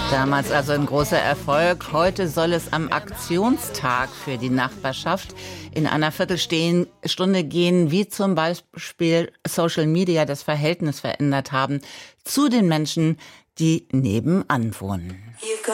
Damals also ein großer Erfolg. Heute soll es am Aktionstag für die Nachbarschaft in einer Viertelstunde gehen, wie zum Beispiel Social Media das Verhältnis verändert haben zu den Menschen, die nebenan wohnen.